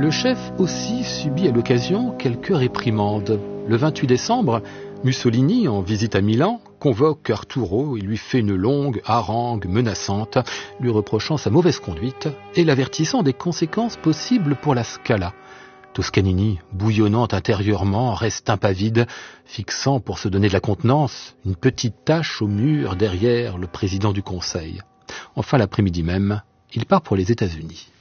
Le chef aussi subit à l'occasion quelques réprimandes. Le 28 décembre, Mussolini, en visite à Milan, convoque Arturo et lui fait une longue harangue menaçante, lui reprochant sa mauvaise conduite et l'avertissant des conséquences possibles pour la Scala. Toscanini, bouillonnant intérieurement, reste impavide, fixant, pour se donner de la contenance, une petite tache au mur derrière le président du Conseil. Enfin, l'après-midi même, il part pour les États-Unis.